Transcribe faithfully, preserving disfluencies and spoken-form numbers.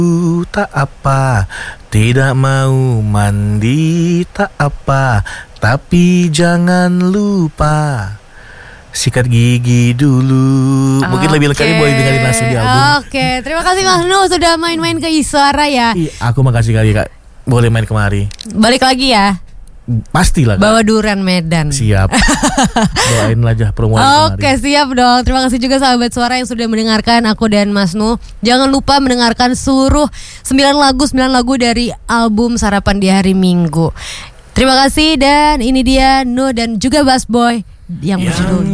Tak apa, tidak mau mandi tak apa, tapi jangan lupa sikat gigi dulu. Mungkin Oke. lebih lengkapnya boleh dengerin langsung di album. Oke, terima kasih Mas Nu sudah main-main ke Iswara ya. Ih, aku makasih kali Kak, boleh main kemari. Balik lagi ya. Pastilah Kak. Bawa durian Medan. Siap. Doain aja promoan Oke, kemari. siap dong. Terima kasih juga sahabat suara yang sudah mendengarkan aku dan Mas Nu. Jangan lupa mendengarkan seluruh sembilan lagu sembilan lagu dari album Sarapan di Hari Minggu. Terima kasih dan ini dia Nu dan juga Bass Boy yang berjudul